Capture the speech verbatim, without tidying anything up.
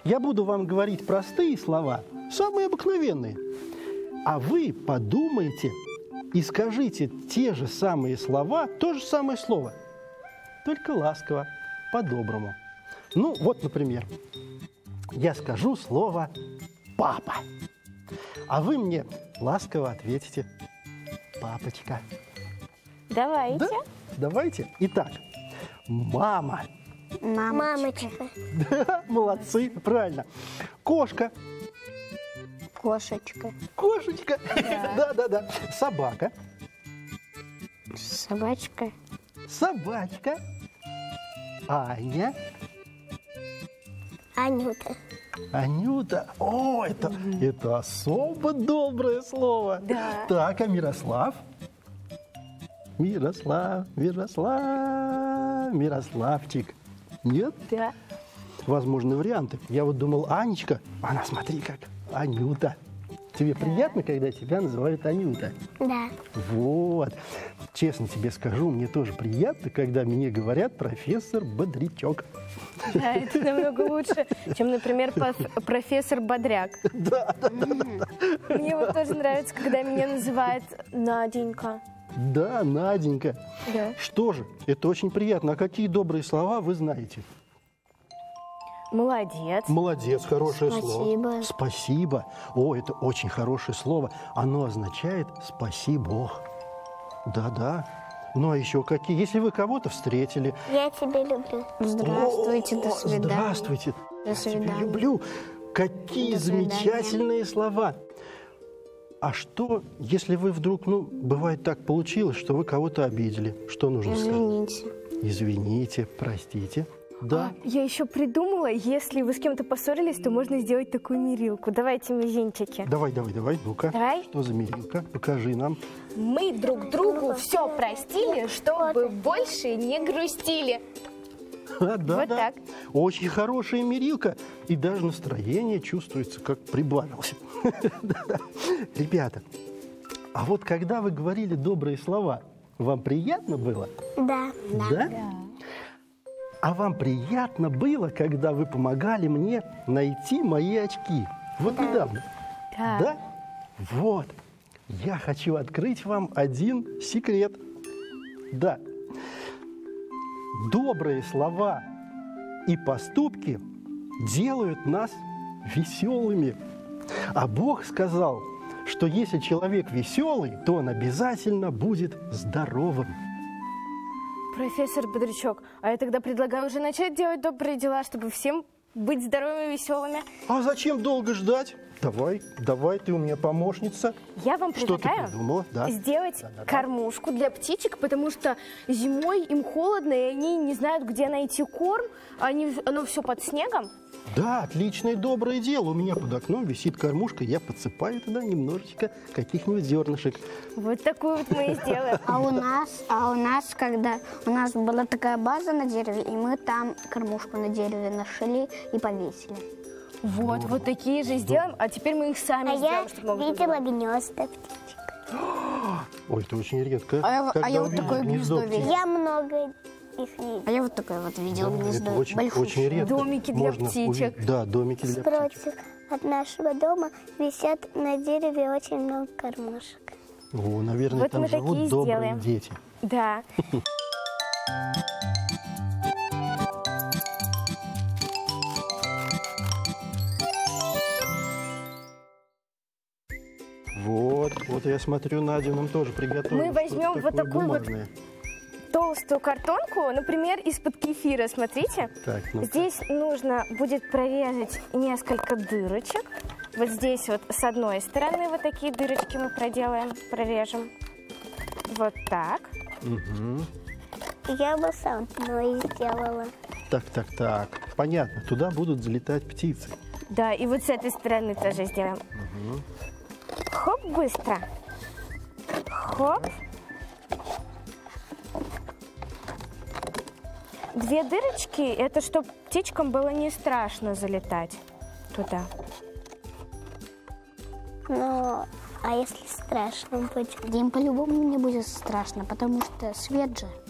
Я буду вам говорить простые слова, самые обыкновенные. А вы подумайте и скажите те же самые слова, то же самое слово. Только ласково, по-доброму. Ну, вот, например, я скажу слово «папа». А вы мне ласково ответите «папочка». Давайте. Да? Давайте. Итак, мама. Мамочка. Да, молодцы, правильно. Кошка. Кошечка. Кошечка. Да-да-да. Собака. Собачка. Собачка. Аня. Анюта. Анюта. О, это, это особо доброе слово. Да. Так, а Мирослав? Мирослав, Мирослав, Мирославчик. Нет? Да. Возможны варианты. Я вот думал, Анечка, она, смотри, как Анюта. Тебе приятно, когда тебя называют Анюта? Да. Вот. Честно тебе скажу, мне тоже приятно, когда мне говорят профессор Бодрячок. Да, это намного лучше, чем, например, поф- профессор Бодряк. Да, да, да, да. Мне вот тоже нравится, когда меня называют Наденька. Да, Наденька. Да. Что же, это очень приятно. А какие добрые слова вы знаете? Молодец. Молодец, хорошее Спасибо. слово. Спасибо. О, это очень хорошее слово. Оно означает «спаси Бог». Да-да. Ну, а еще какие? Если вы кого-то встретили... Я тебя люблю. Здравствуйте, до свидания. Здравствуйте. До Я тебя свидания. люблю. Какие До свидания. замечательные слова. А что, если вы вдруг, ну, бывает так получилось, что вы кого-то обидели? Что нужно сказать? Извините. Извините, простите. Да. А, я еще придумала, если вы с кем-то поссорились, то можно сделать такую мерилку. Давайте, мизинчики. Давай, давай, давай, ну-ка. Давай. Что за мерилка? Покажи нам. Мы друг другу все простили, чтобы больше не грустили. А, да, Вот да. так. Очень хорошая мерилка. И даже настроение чувствуется, как прибавилось. Да-да. Ребята, а вот когда вы говорили добрые слова, вам приятно было? Да. Да? А вам приятно было, когда вы помогали мне найти мои очки? Вот недавно. Да. Да? Вот. Я хочу открыть вам один секрет. Да. Добрые слова и поступки делают нас веселыми. А Бог сказал, что если человек веселый, то он обязательно будет здоровым. Профессор Бодрячок, а я тогда предлагаю уже начать делать добрые дела, чтобы всем быть здоровыми и веселыми. А зачем долго ждать? Давай, давай, ты у меня помощница. Я вам Что ты предлагаю придумала? Да. сделать Да-да-да. кормушку для птичек, потому что зимой им холодно, и они не знают, где найти корм. Они, оно все под снегом. Да, отличное доброе дело. У меня под окном висит кормушка, я подсыпаю туда немножечко каких-нибудь зернышек. Вот такую вот мы и сделаем. А у нас, а у нас, когда у нас была такая база на дереве, и мы там кормушку на дереве нашли и повесили. Вот, вот такие же сделаем, а теперь мы их сами А сделаем, я чтобы можно видела было. гнезда птичек. Ой, это очень редко. А я- а когда я вот увидишь такое гнездо птицы. видела. Я много их видела. А я вот такое вот видела Да, гнездо. это очень, большущее. очень редко. Домики для можно птичек. увидеть. Да, домики для птичек. Против от нашего дома висят на дереве очень много кормушек. О, наверное, Вот там мы живут такие добрые сделаем. дети. Да. Вот, вот я смотрю, Надя нам тоже приготовила. Мы возьмем что-то вот такое такую вот бумажное. толстую картонку, например, из-под кефира, смотрите. Так, ну Здесь нужно будет прорезать несколько дырочек. Вот здесь вот с одной стороны вот такие дырочки мы проделаем, прорежем. Вот так. Угу. Я бы сам одной сделала. Так, так, так. Понятно, туда будут залетать птицы. Да, и вот с этой стороны тоже сделаем. Хоп, быстро. Хоп. Две дырочки, это чтобы птичкам было не страшно залетать туда. Ну, а если страшно будет? Им по-любому не будет страшно, потому что свет же.